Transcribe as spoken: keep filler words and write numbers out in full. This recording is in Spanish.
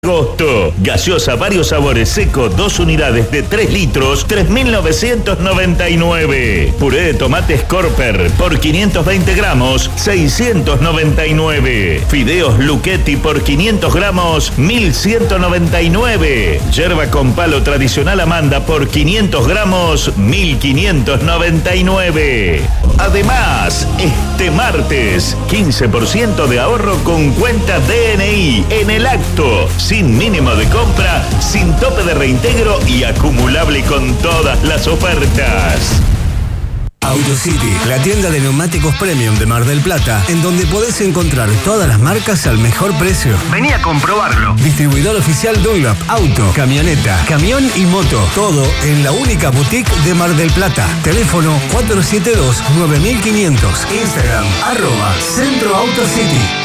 Agosto. Gaseosa varios sabores seco, dos unidades de tres litros, tres mil novecientos noventa y nueve. Puré de tomate Scorper por quinientos veinte gramos, seiscientos noventa y nueve. Fideos Lucchetti por quinientos gramos, mil ciento noventa y nueve. Yerba con palo tradicional Amanda por quinientos gramos, mil quinientos noventa y nueve. Además, este martes, quince por ciento de ahorro con cuenta D N I en el acto. Sin mínimo de compra, sin tope de reintegro y acumulable con todas las ofertas. AutoCity, la tienda de neumáticos premium de Mar del Plata, en donde podés encontrar todas las marcas al mejor precio. Vení a comprobarlo. Distribuidor oficial Dunlop, auto, camioneta, camión y moto. Todo en la única boutique de Mar del Plata. Teléfono cuatro siete dos, nueve mil quinientos. Instagram, arroba Centro AutoCity.